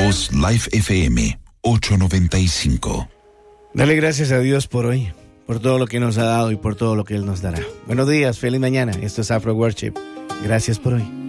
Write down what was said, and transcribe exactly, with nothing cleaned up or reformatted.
Voz Live F M ochocientos noventa y cinco. Dale gracias a Dios por hoy, por todo lo que nos ha dado y por todo lo que Él nos dará. Buenos días, feliz mañana. Esto es Afro Worship. Gracias por hoy.